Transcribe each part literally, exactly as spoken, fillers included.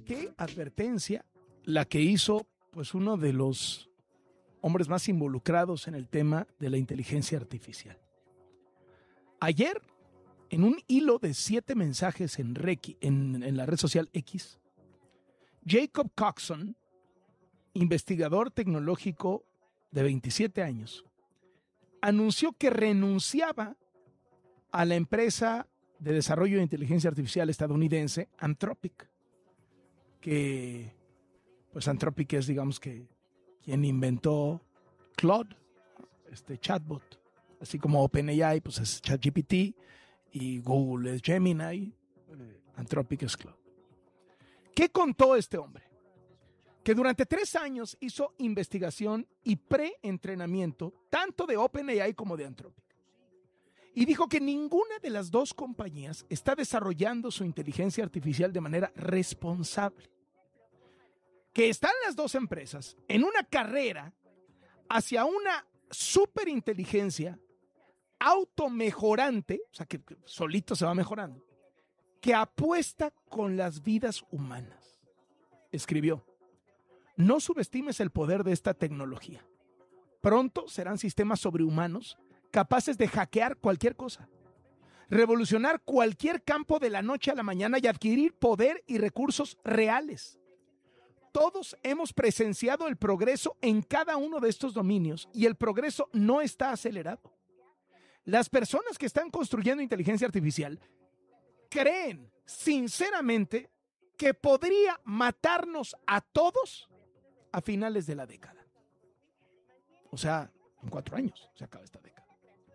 qué advertencia la que hizo pues uno de los hombres más involucrados en el tema de la inteligencia artificial. Ayer, en un hilo de siete mensajes en, Reiki, en, en la red social X, Jacob Coxon, investigador tecnológico de veintisiete años, anunció que renunciaba a la empresa de desarrollo de inteligencia artificial estadounidense Anthropic, que pues Anthropic es, digamos, que quien inventó Claude, este chatbot, así como OpenAI pues es ChatGPT y Google es Gemini, eh, Anthropic es Claude. ¿Qué contó este hombre? Que durante tres años hizo investigación y preentrenamiento tanto de OpenAI como de Anthropic. Y dijo que ninguna de las dos compañías está desarrollando su inteligencia artificial de manera responsable. Que están las dos empresas en una carrera hacia una superinteligencia automejorante, o sea, que, que solito se va mejorando, que apuesta con las vidas humanas. Escribió: no subestimes el poder de esta tecnología. Pronto serán sistemas sobrehumanos capaces de hackear cualquier cosa, revolucionar cualquier campo de la noche a la mañana y adquirir poder y recursos reales. Todos hemos presenciado el progreso en cada uno de estos dominios y el progreso no está acelerado. Las personas que están construyendo inteligencia artificial creen sinceramente que podría matarnos a todos a finales de la década. O sea, en cuatro años se acaba esta década.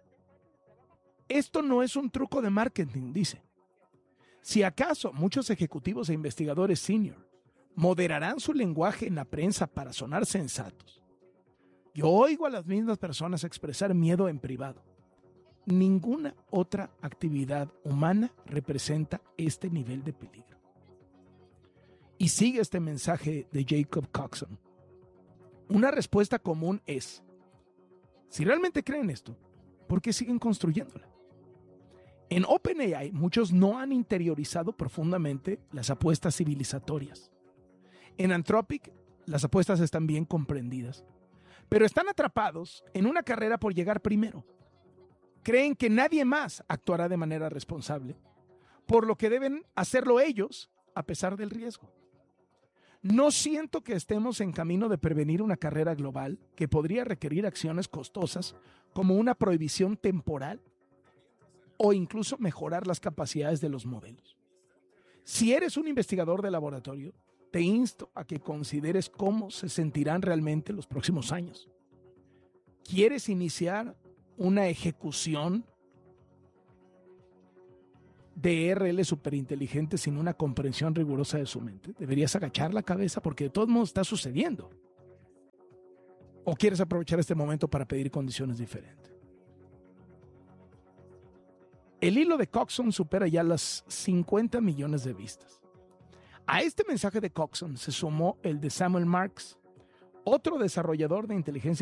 Esto no es un truco de marketing, dice. Si acaso muchos ejecutivos e investigadores senior moderarán su lenguaje en la prensa para sonar sensatos, yo oigo a las mismas personas expresar miedo en privado. Ninguna otra actividad humana representa este nivel de peligro. Y sigue este mensaje de Jacob Coxon. Una respuesta común es: si realmente creen esto, ¿por qué siguen construyéndola? En OpenAI, muchos no han interiorizado profundamente las apuestas civilizatorias. En Anthropic, las apuestas están bien comprendidas, pero están atrapados en una carrera por llegar primero. Creen que nadie más actuará de manera responsable, por lo que deben hacerlo ellos a pesar del riesgo. No siento que estemos en camino de prevenir una carrera global que podría requerir acciones costosas como una prohibición temporal o incluso mejorar las capacidades de los modelos. Si eres un investigador de laboratorio, te insto a que consideres cómo se sentirán realmente los próximos años. ¿Quieres iniciar una ejecución de R L superinteligente sin una comprensión rigurosa de su mente? Deberías agachar la cabeza porque de todos modos está sucediendo. ¿O quieres aprovechar este momento para pedir condiciones diferentes? El hilo de Coxon supera ya las cincuenta millones de vistas. A este mensaje de Coxon se sumó el de Samuel Marks, otro desarrollador de inteligencia